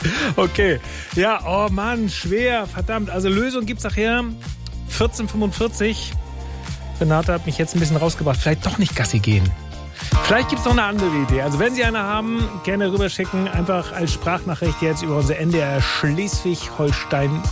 Okay. Ja, oh Mann, schwer, verdammt. Also Lösung gibt's nachher 14:45. Renate hat mich jetzt ein bisschen rausgebracht. Vielleicht doch nicht Gassi gehen. Vielleicht gibt's noch eine andere Idee. Also wenn Sie eine haben, gerne rüberschicken. Einfach als Sprachnachricht jetzt über unsere NDR Schleswig-Holstein